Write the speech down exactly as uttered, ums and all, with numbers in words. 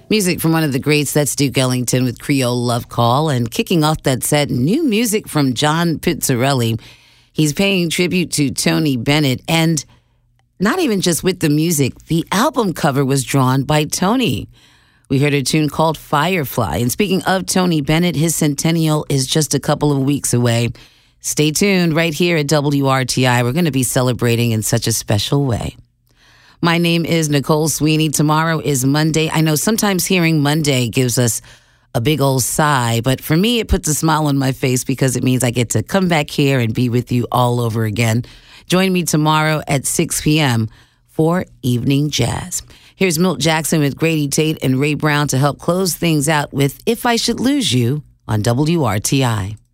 Music from one of the greats, that's Duke Ellington with Creole Love Call. And kicking off that set, new music from John Pizzarelli. He's paying tribute to Tony Bennett. And not even just with the music, the album cover was drawn by Tony. We heard a tune called Firefly. And speaking of Tony Bennett, his centennial is just a couple of weeks away. Stay tuned right here at W R T I. We're going to be celebrating in such a special way. My name is Nicole Sweeney. Tomorrow is Monday. I know sometimes hearing Monday gives us a big old sigh, but for me, it puts a smile on my face because it means I get to come back here and be with you all over again. Join me tomorrow at six p.m. for Evening Jazz. Here's Milt Jackson with Grady Tate and Ray Brown to help close things out with If I Should Lose You on W R T I.